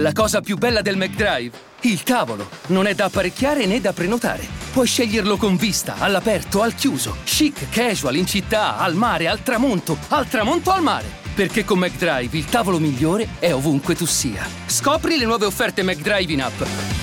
La cosa più bella del McDrive? Il tavolo. Non è da apparecchiare né da prenotare. Puoi sceglierlo con vista, all'aperto, al chiuso, chic, casual, in città, al mare, al tramonto al mare. Perché con McDrive il tavolo migliore è ovunque tu sia. Scopri le nuove offerte McDrive in app.